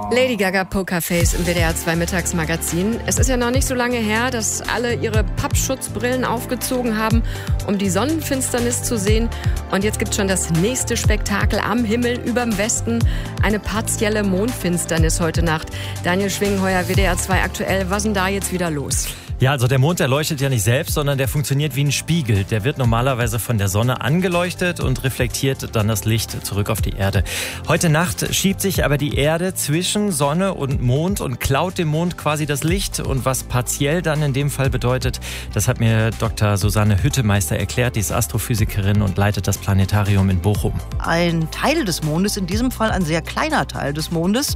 Lady Gaga Pokerface im WDR 2 Mittagsmagazin. Es ist ja noch nicht so lange her, dass alle ihre Pappschutzbrillen aufgezogen haben, um die Sonnenfinsternis zu sehen. Und jetzt gibt es schon das nächste Spektakel am Himmel überm Westen. Eine partielle Mondfinsternis heute Nacht. Daniel Schwingheuer, WDR 2 aktuell. Was ist denn da jetzt wieder los? Ja, also der Mond, der leuchtet ja nicht selbst, sondern der funktioniert wie ein Spiegel. Der wird normalerweise von der Sonne angeleuchtet und reflektiert dann das Licht zurück auf die Erde. Heute Nacht schiebt sich aber die Erde zwischen Sonne und Mond und klaut dem Mond quasi das Licht. Und was partiell dann in dem Fall bedeutet, das hat mir Dr. Susanne Hüttemeister erklärt. Die ist Astrophysikerin und leitet das Planetarium in Bochum. Ein Teil des Mondes, in diesem Fall ein sehr kleiner Teil des Mondes,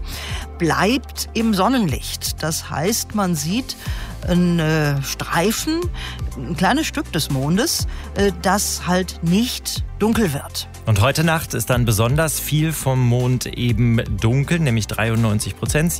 bleibt im Sonnenlicht. Das heißt, man sieht ein Streifen, ein kleines Stück des Mondes, das halt nicht dunkel wird. Und heute Nacht ist dann besonders viel vom Mond eben dunkel, nämlich 93%,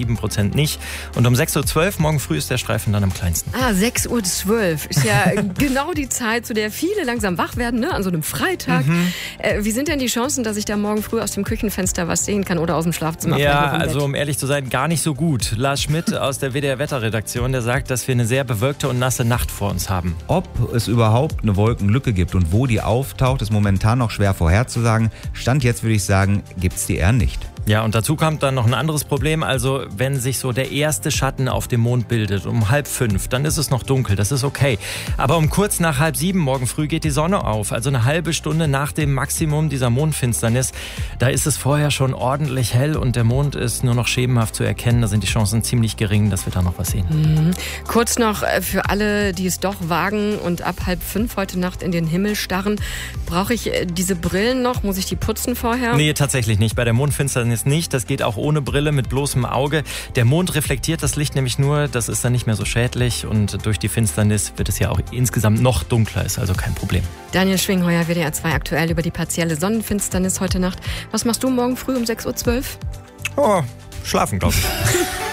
7% nicht. Und um 6.12 Uhr morgen früh ist der Streifen dann am kleinsten. 6.12 Uhr ist ja genau die Zeit, zu der viele langsam wach werden, ne? An so einem Freitag. Wie sind denn die Chancen, dass ich da morgen früh aus dem Küchenfenster was sehen kann oder aus dem Schlafzimmer? Ja, also um ehrlich zu sein, gar nicht so gut. Lars Schmidt aus der WDR-Wetterredaktion, der sagt, dass wir eine sehr bewölkte und nasse Nacht vor uns haben. Ob es überhaupt eine Wolkenlücke gibt und wo die auftaucht, ist momentan noch schwer vorherzusagen. Stand jetzt würde ich sagen, gibt es die eher nicht. Ja, und dazu kommt dann noch ein anderes Problem. Also wenn sich so der erste Schatten auf dem Mond bildet, um 4:30, dann ist es noch dunkel, das ist okay. Aber um kurz nach 6:30 morgen früh geht die Sonne auf. Also eine halbe Stunde nach dem Maximum dieser Mondfinsternis. Da ist es vorher schon ordentlich hell und der Mond ist nur noch schemenhaft zu erkennen. Da sind die Chancen ziemlich gering, dass wir da noch was sehen. Kurz noch für alle, die es doch wagen und ab 4:30 heute Nacht in den Himmel starren. Brauche ich diese Brillen noch? Muss ich die putzen vorher? Nee, tatsächlich nicht. Bei der Mondfinsternis nicht. Das geht auch ohne Brille, mit bloßem Auge. Der Mond reflektiert das Licht nämlich nur. Das ist dann nicht mehr so schädlich. Und durch die Finsternis wird es ja auch insgesamt noch dunkler. Ist also kein Problem. Daniel Schwingheuer, WDR 2 aktuell über die partielle Sonnenfinsternis heute Nacht. Was machst du morgen früh um 6.12 Uhr? Oh, schlafen, glaube ich.